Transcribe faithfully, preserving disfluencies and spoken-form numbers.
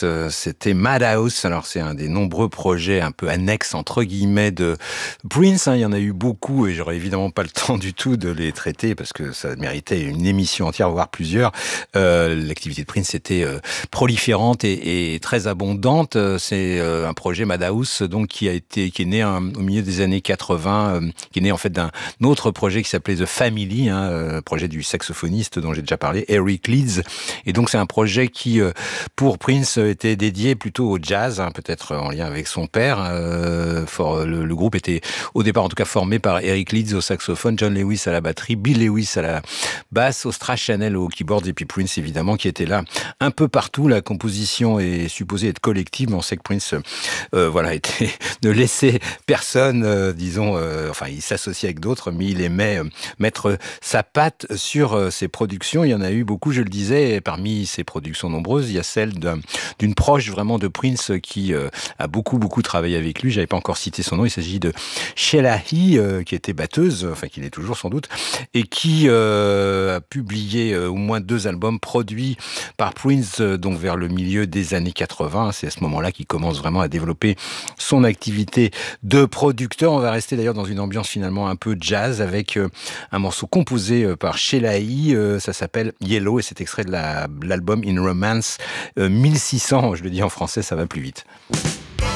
Prince, euh, c'était Madhouse. Alors c'est un des nombreux projets un peu annexes entre guillemets de Prince. Hein. Il y en a eu beaucoup et j'aurais évidemment pas le temps du tout de les traiter parce que ça méritait une émission entière, voire plusieurs. Euh, l'activité de Prince était euh, proliférante et, et très abondante. C'est euh, un projet Madhouse donc qui a été qui est né hein, au milieu des années quatre-vingts, euh, qui est né en fait d'un autre projet qui s'appelait The Family, hein, euh, projet du saxophoniste dont j'ai déjà parlé, Eric Leeds. Et donc c'est un projet qui euh, pour Prince était dédié plutôt au jazz, hein, peut-être en lien avec son père. Euh, for, le, le groupe était au départ en tout cas formé par Eric Leeds au saxophone, John Lewis à la batterie, Bill Lewis à la basse, Ostra Chanel au keyboard et puis Prince évidemment qui était là un peu partout. La composition est supposée être collective, mais on sait que Prince euh, voilà, était, ne laissait personne, euh, disons, euh, enfin il s'associait avec d'autres, mais il aimait euh, mettre sa patte sur euh, ses productions. Il y en a eu beaucoup, je le disais, et parmi ces productions nombreuses, il y a celle d'un, d'une proche vraiment de Prince qui euh, a beaucoup beaucoup travaillé avec lui. J'avais pas encore cité son nom. Il s'agit de Sheila E., euh, qui était batteuse, enfin qui l'est toujours sans doute, et qui euh, a publié euh, au moins deux albums produits par Prince, euh, donc vers le milieu des années quatre-vingts. C'est à ce moment-là qu'il commence vraiment à développer son activité de producteur. On va rester d'ailleurs dans une ambiance finalement un peu jazz avec euh, un morceau composé euh, par Sheila E. Euh, ça s'appelle Yellow et c'est extrait de la, l'album In Romance euh, mille six cents. Je le dis en français, ça va plus vite.